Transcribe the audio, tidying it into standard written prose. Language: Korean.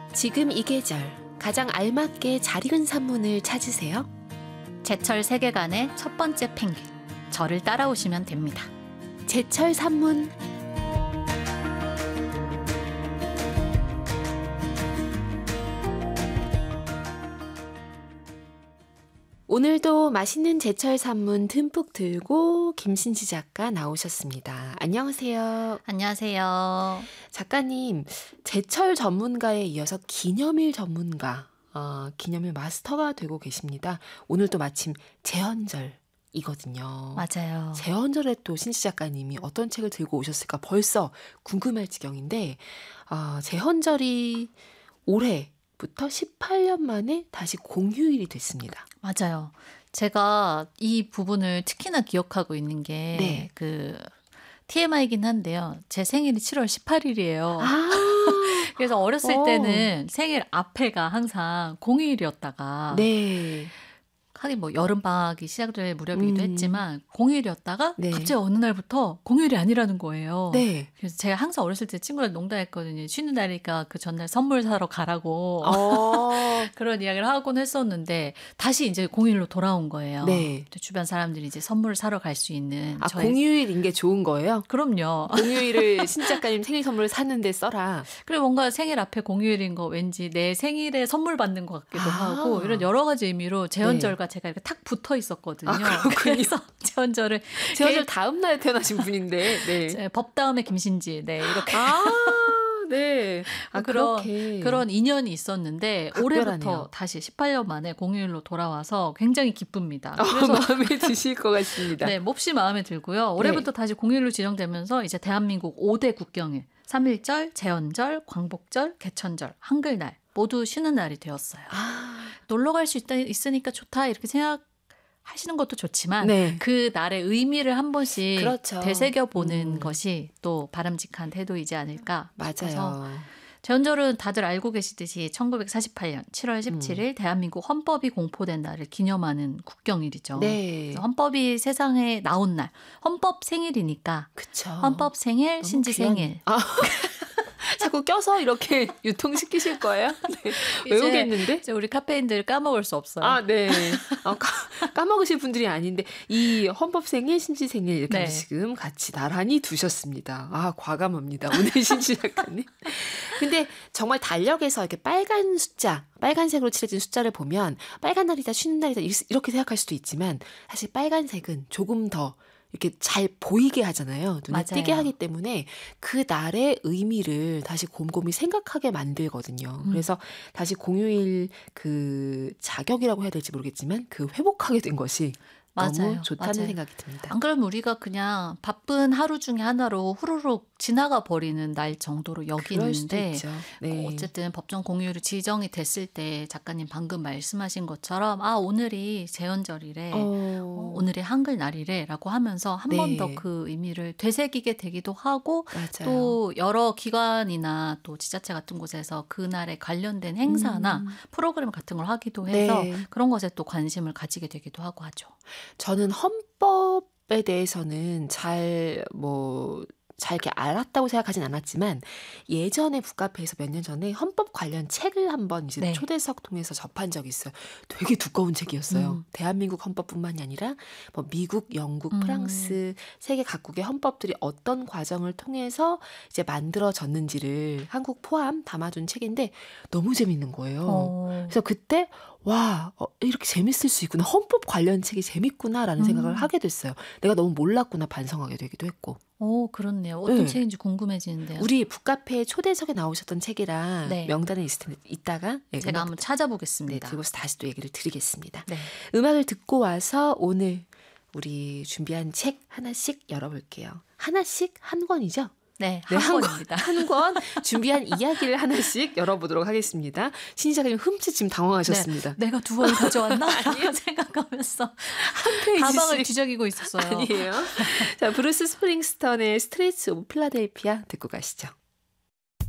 지금 이 계절 가장 알맞게 잘 익은 산문을 찾으세요. 제철 세계관의 첫 번째 펭귄, 저를 따라오시면 됩니다. 제철 산문. 오늘도 맛있는 제철 산문 듬뿍 들고 김신지 작가 나오셨습니다. 안녕하세요. 안녕하세요. 작가님, 제철 전문가에 이어서 기념일 전문가, 기념일 마스터가 되고 계십니다. 오늘도 마침 제헌절이거든요. 맞아요. 제헌절에 또 신지 작가님이 어떤 책을 들고 오셨을까 벌써 궁금할 지경인데, 제헌절이 올해부터 18년 만에 다시 공휴일이 됐습니다. 맞아요. 제가 이 부분을 특히나 기억하고 있는 게 TMI이긴 한데요. 제 생일이 7월 18일이에요. 그래서 어렸을 때는 생일 앞에가 항상 공휴일이었다가 하긴 뭐 여름방학이 시작될 무렵이기도 했지만 공휴일이었다가 갑자기 어느 날부터 공휴일이 아니라는 거예요. 그래서 제가 항상 어렸을 때 친구들 농담했거든요. 쉬는 날이니까 그 전날 선물 사러 가라고 그런 이야기를 하곤 했었는데 다시 이제 공휴일로 돌아온 거예요. 주변 사람들이 이제 선물을 사러 갈 수 있는. 공휴일인 게 좋은 거예요? 그럼요. 공휴일을 신 작가님 생일 선물을 샀는데 써라. 그리고 뭔가 생일 앞에 공휴일인 거 왠지 내 생일에 선물 받는 것 같기도 하고 이런 여러 가지 의미로 제헌절과 제가 이렇게 탁 붙어 있었거든요. 그래서 제헌절 다음 날에 태어나신 분인데. 법 다음에 김신지 이렇게. 그런 인연이 있었는데 각별하네요. 올해부터 다시 18년 만에 공휴일로 돌아와서 굉장히 기쁩니다. 그래서 마음에 드실 것 같습니다. 몹시 마음에 들고요. 올해부터 다시 공휴일로 지정되면서 이제 대한민국 5대 국경일 3.1절, 제헌절, 광복절, 개천절, 한글날 모두 쉬는 날이 되었어요. 놀러 갈 수 있으니까 좋다 이렇게 생각하시는 것도 좋지만 그 날의 의미를 한 번씩 되새겨보는 것이 또 바람직한 태도이지 않을까. 맞아요. 제헌절은 다들 알고 계시듯이 1948년 7월 17일 대한민국 헌법이 공포된 날을 기념하는 국경일이죠. 그래서 헌법이 세상에 나온 날, 헌법 생일이니까 헌법 생일, 신지 생일. 자꾸 껴서 이렇게 유통시키실 거예요? 외우겠는데? 이제 우리 카페인들 까먹을 수 없어요. 까먹으실 분들이 아닌데 이 헌법 생일, 신지 생일 이렇게 지금 같이 나란히 두셨습니다. 과감합니다. 오늘 신지 작가님. 근데 정말 달력에서 이렇게 빨간색으로 칠해진 숫자를 보면 빨간 날이다, 쉬는 날이다 이렇게 생각할 수도 있지만 사실 빨간색은 조금 더 이렇게 잘 보이게 하잖아요. 눈에 띄게 하기 때문에 그 날의 의미를 다시 곰곰이 생각하게 만들거든요. 그래서 다시 공휴일 그 자격이라고 해야 될지 모르겠지만 그 회복하게 된 것이 너무 좋다는 생각이 듭니다. 안 그러면 우리가 그냥 바쁜 하루 중에 하나로 후루룩 지나가 버리는 날 정도로 여기는데 어쨌든 법정 공휴일이 지정이 됐을 때 작가님 방금 말씀하신 것처럼 오늘이 제헌절이래, 오늘이 한글날이래 라고 하면서 한 번 더 그 의미를 되새기게 되기도 하고 또 여러 기관이나 또 지자체 같은 곳에서 그날에 관련된 행사나 프로그램 같은 걸 하기도 해서 그런 것에 또 관심을 가지게 되기도 하고 하죠. 저는 헌법에 대해서는 잘 이렇게 알았다고 생각하진 않았지만 예전에 북카페에서 몇 년 전에 헌법 관련 책을 한번 이제 초대석 통해서 접한 적이 있어요. 되게 두꺼운 책이었어요. 대한민국 헌법뿐만이 아니라 미국, 영국, 프랑스 세계 각국의 헌법들이 어떤 과정을 통해서 이제 만들어졌는지를 한국 포함 담아둔 책인데 너무 재밌는 거예요. 그래서 그때 이렇게 재밌을 수 있구나. 헌법 관련 책이 재밌구나라는 생각을 하게 됐어요. 내가 너무 몰랐구나 반성하게 되기도 했고. 그렇네요. 어떤 책인지 궁금해지는데요. 우리 북카페 초대석에 나오셨던 책이라 명단에 있다가 제가 한번 찾아보겠습니다. 그곳에서 다시 또 얘기를 드리겠습니다. 음악을 듣고 와서 오늘 우리 준비한 책 하나씩 열어볼게요. 하나씩 한 권이죠? 한 권입니다. 한 권 준비한 이야기를 하나씩 열어보도록 하겠습니다. 신지 작가님 흠칫 지금 당황하셨습니다. 내가 두 권을 가져왔나? 라고 생각하면서 한 페이지씩 가방을 뒤적이고 있었어요. 아니에요. 자, 브루스 스프링스턴의 스트리트스 오브 필라델피아 듣고 가시죠.